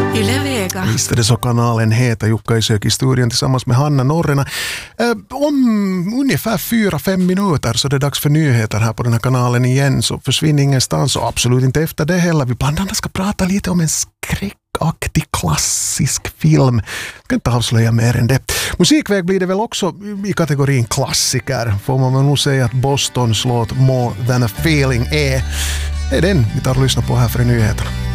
Yle Vega. Visst är det så kanalen heter Jukka i sökhistorien tillsammans med Hanna Norrena. Om ungefär 4-5 minuter så är det dags för nyheter här på den här kanalen igen. Så försvinn ingenstans och absolut inte efter det heller. Vi bland annat ska prata lite om en skräckaktig klassisk film. Jag ska inte avslöja mer än det. Musikväg blir det väl också i kategorin klassiker. Får man väl nog säga att Bostons låt More Than A Feeling är den vi tar och lyssnar på här för nyheterna.